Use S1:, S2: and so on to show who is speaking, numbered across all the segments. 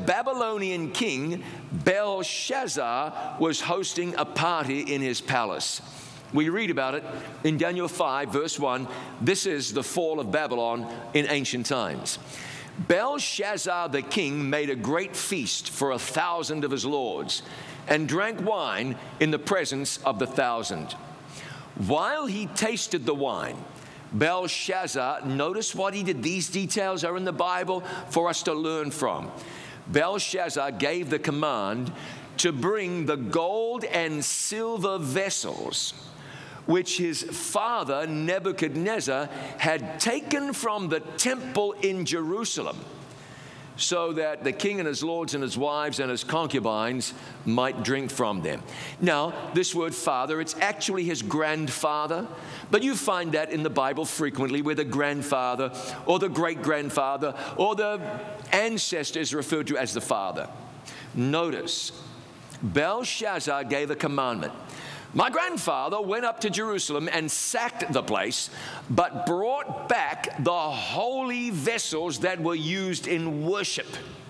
S1: Babylonian king Belshazzar was hosting a party in his palace. We read about it in Daniel 5, verse 1. This is the fall of Babylon in ancient times. Belshazzar the king made a great feast for 1,000 of his lords and drank wine in the presence of the 1,000. While he tasted the wine, Belshazzar, notice what he did. These details are in the Bible for us to learn from. Belshazzar gave the command to bring the gold and silver vessels which his father Nebuchadnezzar had taken from the temple in Jerusalem, so that the king and his lords and his wives and his concubines might drink from them. Now, this word father, it's actually his grandfather, but you find that in the Bible frequently where the grandfather or the great-grandfather or the ancestor is referred to as the father. Notice, Belshazzar gave a commandment. My grandfather went up to Jerusalem and sacked the place, but brought back the holy vessels that were used in worship.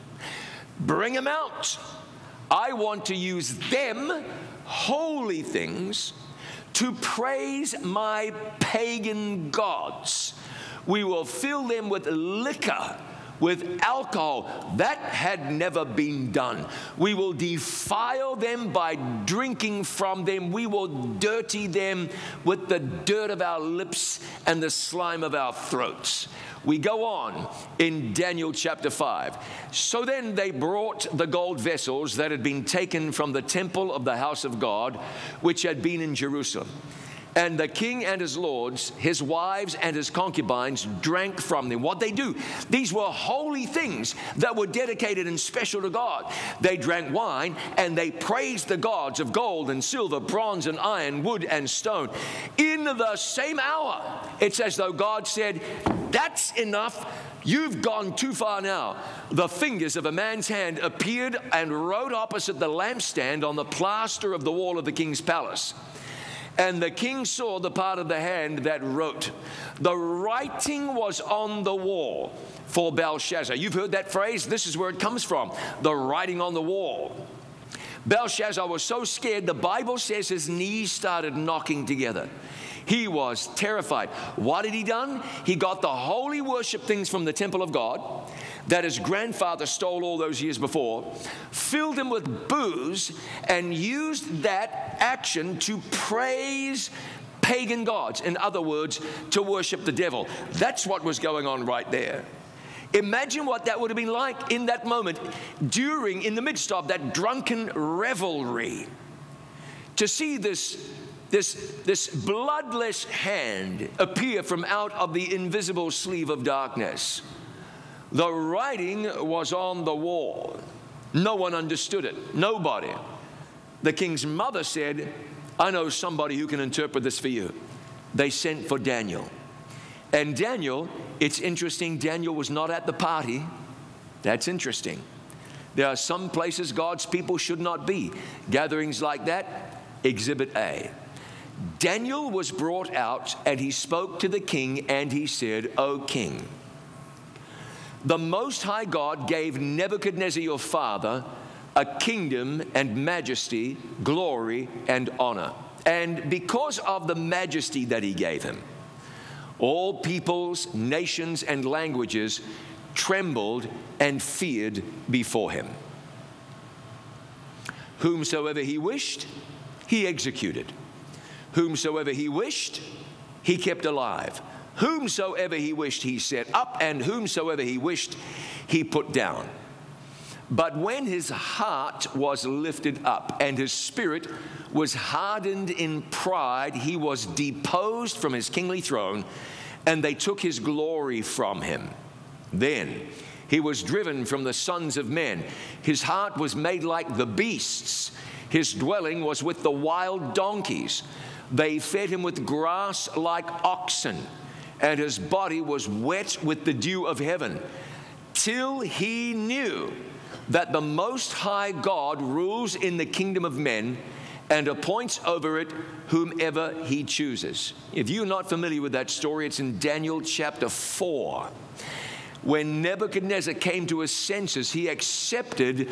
S1: Bring them out. I want to use them, holy things, to praise my pagan gods. We will fill them with liquor, with alcohol. That had never been done. We will defile them by drinking from them. We will dirty them with the dirt of our lips and the slime of our throats. We go on in Daniel chapter 5. So then they brought the gold vessels that had been taken from the temple of the house of God, which had been in Jerusalem. And the king and his lords, his wives and his concubines drank from them. What they do? These were holy things that were dedicated and special to God. They drank wine and they praised the gods of gold and silver, bronze and iron, wood and stone. In the same hour, it's as though God said, that's enough. You've gone too far now. The fingers of a man's hand appeared and wrote opposite the lampstand on the plaster of the wall of the king's palace. And the king saw the part of the hand that wrote. The writing was on the wall for Belshazzar. You've heard that phrase? This is where it comes from. The writing on the wall. Belshazzar was so scared, the Bible says his knees started knocking together. He was terrified. What had he done? He got the holy worship things from the temple of God that his grandfather stole all those years before, filled them with booze, and used that action to praise pagan gods. In other words, to worship the devil. That's what was going on right there. Imagine what that would have been like in that moment, in the midst of that drunken revelry. To see this bloodless hand appear from out of the invisible sleeve of darkness. The writing was on the wall. No one understood it. Nobody. The king's mother said, I know somebody who can interpret this for you. They sent for Daniel. And Daniel, it's interesting, Daniel was not at the party. That's interesting. There are some places God's people should not be. Gatherings like that, Exhibit A. Daniel was brought out and he spoke to the king and he said, O king, the Most High God gave Nebuchadnezzar your father a kingdom and majesty, glory and honor. And because of the majesty that he gave him, all peoples, nations and languages trembled and feared before him. Whomsoever he wished, he executed. Whomsoever he wished, he kept alive. Whomsoever he wished, he set up, and whomsoever he wished, he put down. But when his heart was lifted up and his spirit was hardened in pride, he was deposed from his kingly throne, and they took his glory from him. Then he was driven from the sons of men. His heart was made like the beasts. His dwelling was with the wild donkeys. They fed him with grass like oxen, and his body was wet with the dew of heaven, till he knew that the Most High God rules in the kingdom of men and appoints over it whomever he chooses. If you're not familiar with that story, it's in Daniel chapter 4. when Nebuchadnezzar came to his senses, he accepted